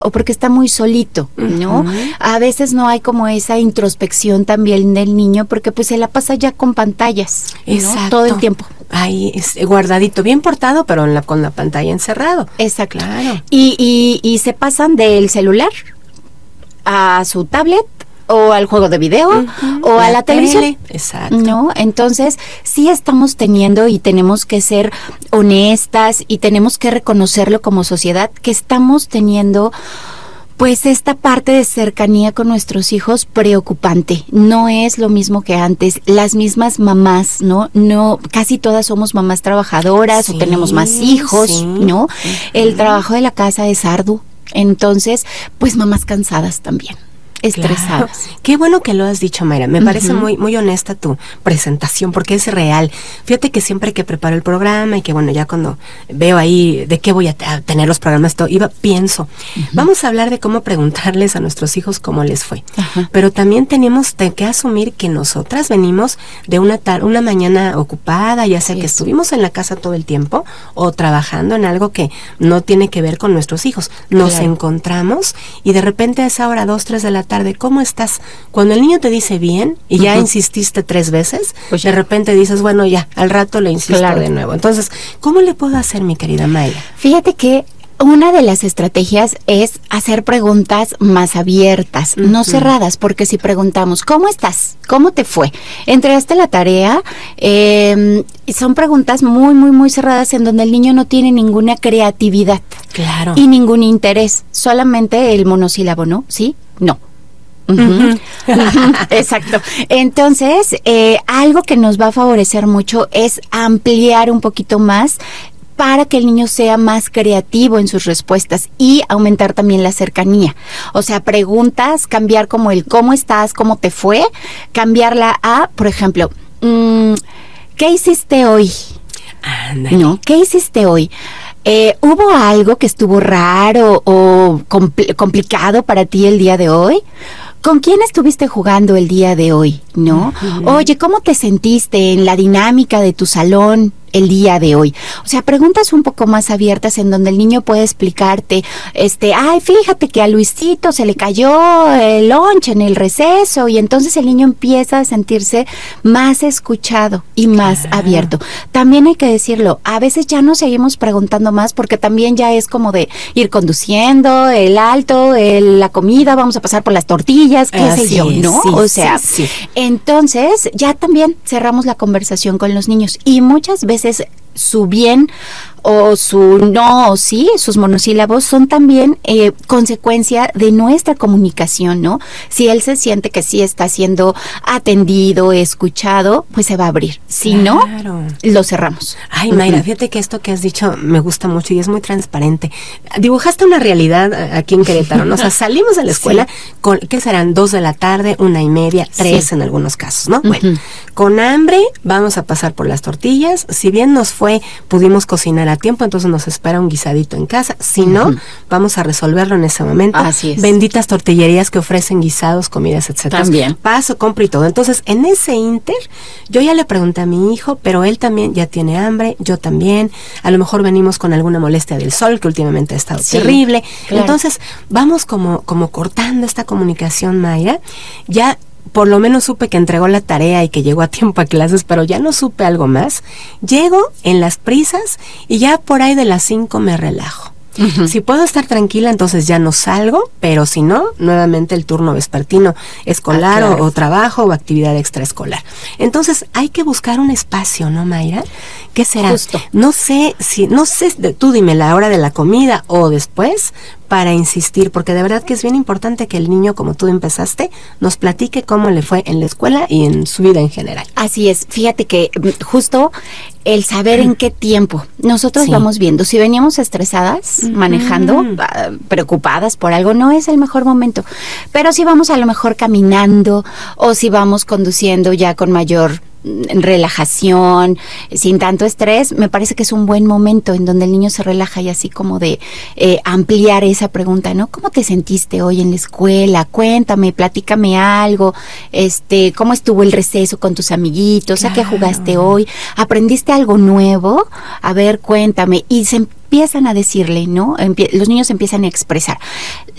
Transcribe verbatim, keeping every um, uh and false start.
o porque está muy solito, ¿no? Uh-huh. A veces no hay como esa introspección también del niño, porque pues se la pasa ya con pantallas, ¿no? Todo el tiempo. Ahí es guardadito, bien portado, pero en la, con la pantalla encerrado. Exacto. Claro. Y, y, y se pasan del celular a su tablet, o al juego de video, uh-huh, o a la, la televisión. Exacto. ¿No? Entonces, sí estamos teniendo y tenemos que ser honestas y tenemos que reconocerlo como sociedad, que estamos teniendo pues esta parte de cercanía con nuestros hijos preocupante. No es lo mismo que antes. Las mismas mamás, ¿no? No, casi todas somos mamás trabajadoras, sí, o tenemos más hijos, sí, ¿no? Uh-huh. El trabajo de la casa es arduo. Entonces, pues mamás cansadas también. Estresadas. Claro. Qué bueno que lo has dicho, Mayra. Me uh-huh. parece muy muy honesta tu presentación, porque es real. Fíjate que siempre que preparo el programa y que bueno, ya cuando veo ahí de qué voy a, t- a tener los programas, todo, iba, pienso, uh-huh. vamos a hablar de cómo preguntarles a nuestros hijos cómo les fue. Uh-huh. Pero también tenemos te, que asumir que nosotras venimos de una tar- una mañana ocupada, ya sea sí, que sí. estuvimos en la casa todo el tiempo o trabajando en algo que no tiene que ver con nuestros hijos. Nos claro. encontramos y de repente a esa hora, dos, tres de la tarde, ¿cómo estás? Cuando el niño te dice bien y ya uh-huh. insististe tres veces, pues de repente dices, bueno, ya, al rato le insisto claro. de nuevo. Entonces, ¿cómo le puedo hacer, mi querida Mayra? Fíjate que una de las estrategias es hacer preguntas más abiertas, uh-huh. no cerradas, porque si preguntamos, ¿cómo estás? ¿Cómo te fue? ¿Entregaste la tarea? Eh, son preguntas muy, muy, muy cerradas en donde el niño no tiene ninguna creatividad. Claro. Y ningún interés, solamente el monosílabo, ¿no? ¿Sí? No. Uh-huh. Uh-huh. Exacto. Entonces, eh, algo que nos va a favorecer mucho es ampliar un poquito más para que el niño sea más creativo en sus respuestas y aumentar también la cercanía. O sea, preguntas, cambiar como el ¿cómo estás? ¿Cómo te fue? Cambiarla a, por ejemplo, mmm, ¿qué hiciste hoy? Ándale. ¿No? ¿Qué hiciste hoy? Eh, ¿Hubo algo que estuvo raro o compl- complicado para ti el día de hoy? ¿Con quién estuviste jugando el día de hoy? ¿No? Uh-huh. Oye, ¿cómo te sentiste en la dinámica de tu salón el día de hoy? O sea, preguntas un poco más abiertas en donde el niño puede explicarte, este, ay, fíjate que a Luisito se le cayó el lunch en el receso, y entonces el niño empieza a sentirse más escuchado y más ah. abierto. También hay que decirlo, a veces ya no seguimos preguntando más porque también ya es como de ir conduciendo, el alto, el, la comida, vamos a pasar por las tortillas, qué Así sé yo, ¿no? Sí, o sea, sí, sí. entonces ya también cerramos la conversación con los niños y muchas veces su bien o su no o sí, sus monosílabos son también eh, consecuencia de nuestra comunicación, ¿no? Si él se siente que sí está siendo atendido, escuchado, pues se va a abrir. Si claro. no, lo cerramos. Ay, Mayra, uh-huh. fíjate que esto que has dicho me gusta mucho y es muy transparente. Dibujaste una realidad aquí en Querétaro, ¿no? O sea, salimos de la escuela sí. con, ¿qué serán? Dos de la tarde, una y media, tres sí. en algunos casos, ¿no? Uh-huh. Bueno, con hambre, vamos a pasar por las tortillas. Si bien nos fue, pudimos cocinar a tiempo, entonces nos espera un guisadito en casa. Si no, uh-huh. vamos a resolverlo en ese momento. Así es. Benditas tortillerías que ofrecen guisados, comidas, etcétera. También. Paso, compro y todo. Entonces, en ese inter, yo ya le pregunté a mi hijo, pero él también ya tiene hambre, yo también. A lo mejor venimos con alguna molestia del sol, que últimamente ha estado sí, terrible. Claro. Entonces, vamos como, como cortando esta comunicación, Mayra. Ya por lo menos supe que entregó la tarea y que llegó a tiempo a clases, pero ya no supe algo más. Llego en las prisas y ya por ahí de las cinco me relajo. Uh-huh. Si puedo estar tranquila, entonces ya no salgo, pero si no, nuevamente el turno vespertino escolar ah, claro. o, o trabajo o actividad extraescolar. Entonces hay que buscar un espacio, ¿no, Mayra? ¿Qué será? Justo. No sé si, no sé, tú dime la hora de la comida o después, para insistir, porque de verdad que es bien importante que el niño, como tú empezaste, nos platique cómo le fue en la escuela y en su vida en general. Así es, fíjate que justo el saber en qué tiempo nosotros sí. vamos viendo, si veníamos estresadas, uh-huh. manejando, uh, preocupadas por algo, no es el mejor momento, pero si vamos a lo mejor caminando o si vamos conduciendo ya con mayor relajación, sin tanto estrés, me parece que es un buen momento en donde el niño se relaja y así como de eh, ampliar esa pregunta, ¿no? ¿Cómo te sentiste hoy en la escuela? Cuéntame, platícame algo, este, ¿cómo estuvo el receso con tus amiguitos? Claro. ¿A qué jugaste hoy? ¿Aprendiste algo nuevo? A ver, cuéntame. Y se empiezan a decirle, ¿no? Empie- los niños empiezan a expresar.